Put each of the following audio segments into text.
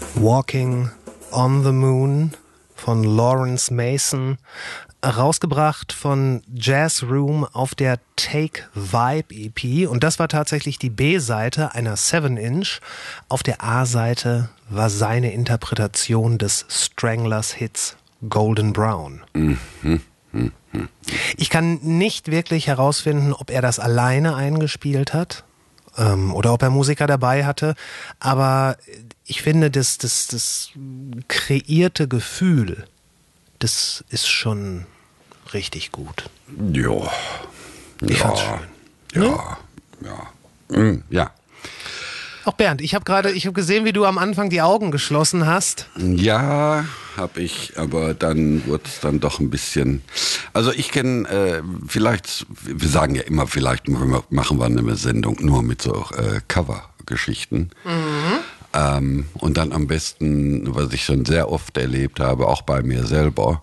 Walking on the Moon von Lawrence Mason, rausgebracht von Jazz Room auf der Take Vibe EP, und das war tatsächlich die B-Seite einer 7-Inch. Auf der A-Seite war seine Interpretation des Stranglers Hits Golden Brown. Ich kann nicht wirklich herausfinden, ob er das alleine eingespielt hat oder ob er Musiker dabei hatte, aber ich finde, das kreierte Gefühl, das ist schon richtig gut. Ja. Ich fand's schön. Ja. Auch Bernd, ich habe gesehen, wie du am Anfang die Augen geschlossen hast. Ja, habe ich, aber dann wurde es dann doch ein bisschen. Also ich kenne vielleicht, wir sagen ja immer, vielleicht machen wir eine Sendung nur mit so Cover-Geschichten. Und dann am besten, was ich schon sehr oft erlebt habe, auch bei mir selber,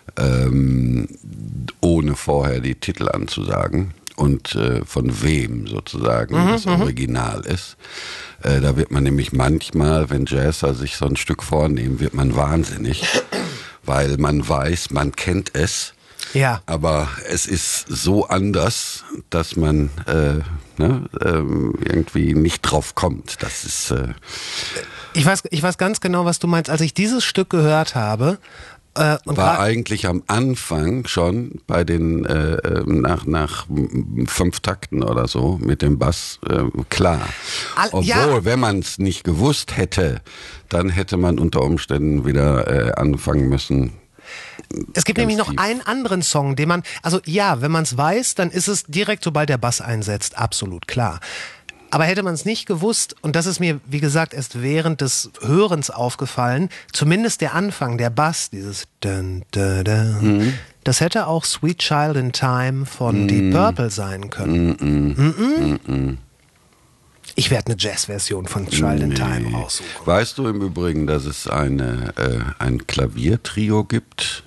ohne vorher die Titel anzusagen und von wem sozusagen das Original ist. Da wird man nämlich manchmal, wenn Jazzer sich so ein Stück vornehmen, wird man wahnsinnig, weil man weiß, man kennt es, Ja. aber es ist so anders, dass man irgendwie nicht drauf kommt. Das ist Ich weiß ganz genau, was du meinst. Als ich dieses Stück gehört habe, war eigentlich am Anfang schon bei den nach 5 Takten oder so mit dem Bass klar. Obwohl, wenn man es nicht gewusst hätte, dann hätte man unter Umständen wieder anfangen müssen. Es gibt nämlich noch einen anderen Song, den man, also ja, wenn man es weiß, dann ist es direkt, sobald der Bass einsetzt, absolut klar. Aber hätte man es nicht gewusst, und das ist mir, wie gesagt, erst während des Hörens aufgefallen, zumindest der Anfang, der Bass, dieses Dun, Dun, Dun, das hätte auch Sweet Child in Time von Deep Purple sein können. Ich werde eine Jazz-Version von Child in Time raussuchen. Weißt du im Übrigen, dass es ein Klaviertrio gibt?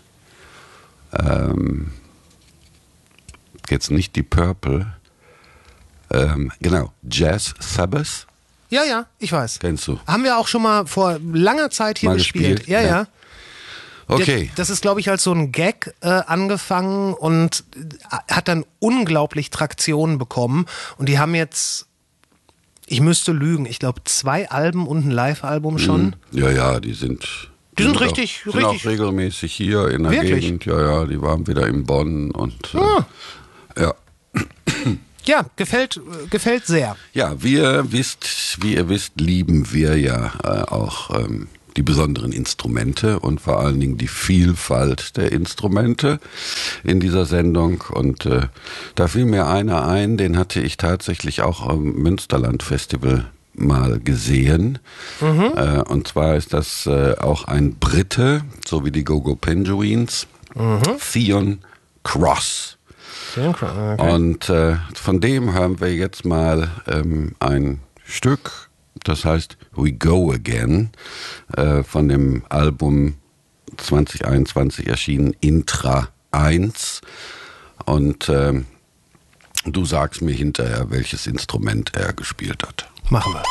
Jetzt nicht Deep Purple. Genau, Jazz Sabbath. Ja, ich weiß. Kennst du? Haben wir auch schon mal vor langer Zeit hier gespielt. Ja. Okay. Das ist, glaube ich, als so ein Gag angefangen und hat dann unglaublich Traktion bekommen. Und die haben jetzt, ich müsste lügen, ich glaube 2 Alben und ein Live-Album schon. Ja, die sind richtig. auch regelmäßig hier in der Gegend. Ja, die waren wieder in Bonn und ja. Ja, gefällt sehr. Ja, wie ihr wisst, lieben wir ja auch die besonderen Instrumente und vor allen Dingen die Vielfalt der Instrumente in dieser Sendung. Und da fiel mir einer ein, den hatte ich tatsächlich auch am Münsterland-Festival mal gesehen. Und zwar ist das auch ein Brite, so wie die Go-Go Penguins, Theon Cross. Okay. Und von dem hören wir jetzt mal ein Stück, das heißt We Go Again, von dem Album 2021 erschienen Intra 1. Und du sagst mir hinterher, welches Instrument er gespielt hat. Machen wir.